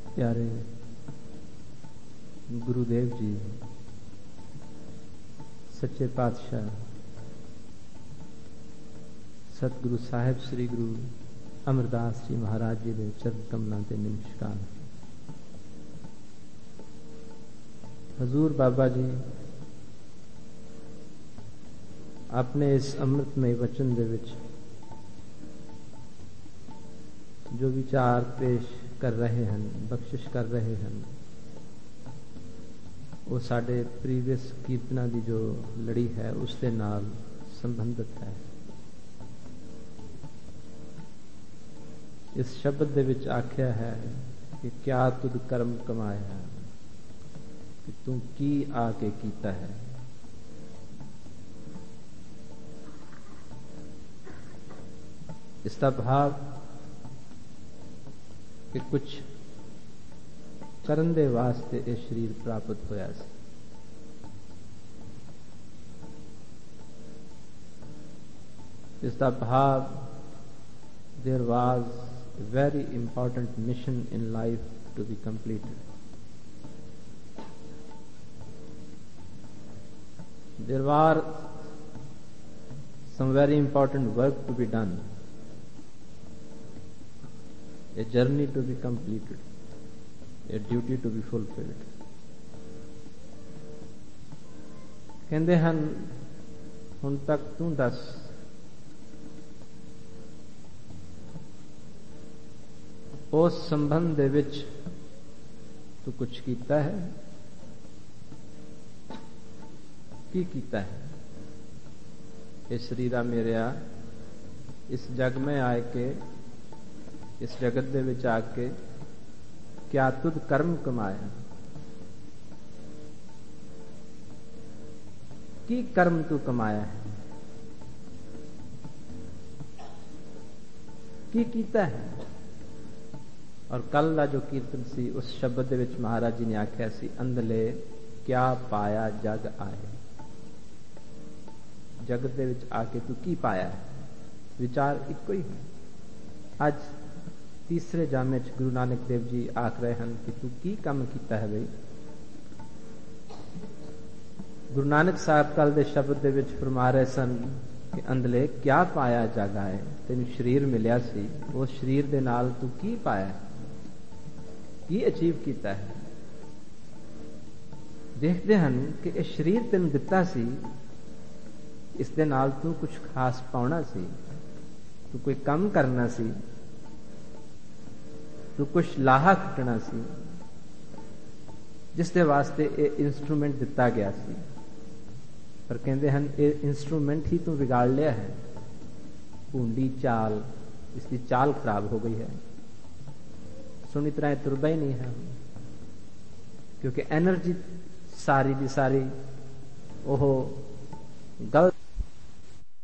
प्यारे गुरुदेव जी, सच्चे पातशाह सतगुरु साहिब श्री गुरु अमरदास जी महाराज जी के चरण कमलों ते नमस्कार। हजूर बाबा जी अपने इस अमृतमय वचन दे विच जो विचार पेश कर रहे हैं, बख्शिश कर रहे हैं, वो साडे प्रीवियस कीर्तना की जो लड़ी है उसके नाल संबंधित है। इस शब्द दे विच आख्या है कि क्या तुद कर्म कमाया, कि तू की आके कीता है। इसका भाव कि कुछ करन दे वास्ते ये शरीर प्राप्त होया सी। इसका भाव there was a very important mission in life to be completed. There were some very important work to be done, a journey to be completed, a duty to be fulfilled. कहते हैं हुण तक तू दस उस संबंध दे विच तू कुछ कीता है, की कीता है। इस शरीरा मेरिया इस जग में आए के, इस जगत दे विच आके क्या तुद कर्म कमाया, की कर्म तू कमाया है, की कीता है। और कल का जो कीर्तन सी उस शब्द दे विच महाराज जी ने आख्या सी, अंधले क्या पाया जग आए। जगत दे विच आके तू की पाया है, विचार इको ही है। आज तीसरे जामे च गुरु नानक देव जी आख रहे हैं कि तू की काम कीता है। बई गुरु नानक साहब कल दे शब्द दे विच फरमा रहे सन कि अंधले क्या पाया जग आए। तेन शरीर मिलिया सी, उस शरीर दे नाल तू की पाया, की अचीव किया है। देखते हैं कि इस शरीर तेन दिता सी, इस दे नाल तू कुछ खास पाउना सी, तू कोई काम करना सी, तू कुछ लाहा खटना सी, जिसके वास्ते ये इंस्ट्रूमेंट दिता गया सी। पर कहते हैं ये इंस्ट्रूमेंट ही तू बिगाड़ लिया है। भूंडी चाल, इसकी चाल खराब हो गई है, सुनी तरह तुरदा ही नहीं है, क्योंकि एनर्जी सारी दी सारी ओह